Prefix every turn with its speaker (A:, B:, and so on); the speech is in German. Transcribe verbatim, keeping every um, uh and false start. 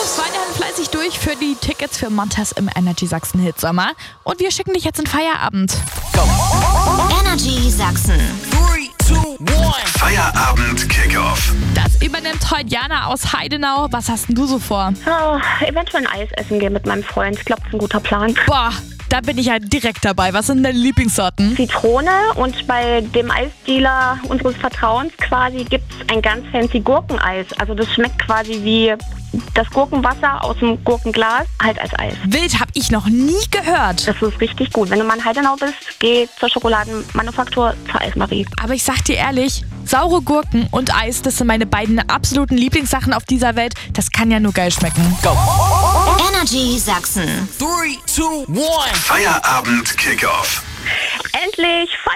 A: rufst weiterhin fleißig durch für die Tickets für Montez im Energy Sachsen Hitsommer. Und wir schicken dich jetzt in Feierabend.
B: Energy Sachsen.
C: Three, two, one.
D: Feierabend Kickoff.
A: Das übernimmt heute Jana aus Heidenau. Was hast denn du so vor?
E: Oh, eventuell ein Eis essen gehen mit meinem Freund. Ich glaube, das ist ein guter Plan.
A: Boah, da bin ich ja direkt dabei. Was sind deine Lieblingssorten?
E: Zitrone, und bei dem Eisdealer unseres Vertrauens quasi gibt es ein ganz fancy Gurkeneis. Also das schmeckt quasi wie das Gurkenwasser aus dem Gurkenglas, halt als Eis.
A: Wild, hab ich noch nie gehört.
E: Das ist richtig gut. Wenn du mal in Heidenau bist, geh zur Schokoladenmanufaktur, zur Eismarie.
A: Aber ich sag dir ehrlich, saure Gurken und Eis, das sind meine beiden absoluten Lieblingssachen auf dieser Welt. Das kann ja nur geil schmecken.
B: Energy Sachsen.
C: Three, two, one.
D: Feierabend Kickoff.
E: Endlich